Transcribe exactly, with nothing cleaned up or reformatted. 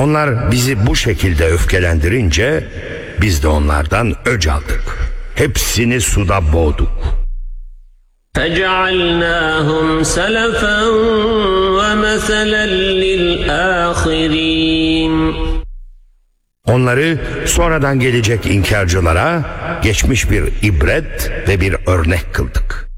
Onlar bizi bu şekilde öfkelendirince biz de onlardan öc aldık. Hepsini suda boğduk. فَجَعَلْنَاهُمْ سَلَفًا وَمَثَلًا لِلْآخِرِينَ. Onları sonradan gelecek inkarcılara geçmiş bir ibret ve bir örnek kıldık.